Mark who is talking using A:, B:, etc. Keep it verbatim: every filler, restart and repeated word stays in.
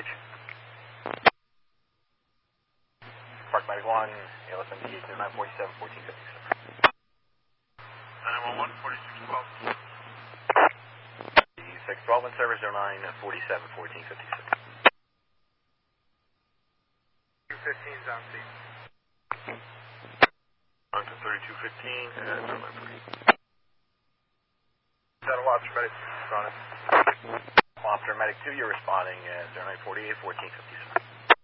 A: Bridge. Park Medic one, A L S M D eight nine forty-seven, fourteen fifty-six.
B: nine one one, forty-six twelve.
A: six twelve and service zero nine forty-seven, fourteen fifty-six.
B: two fifteen's on scene.
A: On to thirty-two fifteen and zero nine forty.
B: Settle Officer Medic, responding.
A: Officer Medic two, you're responding at zero nine forty-eight, fourteen fifty-six.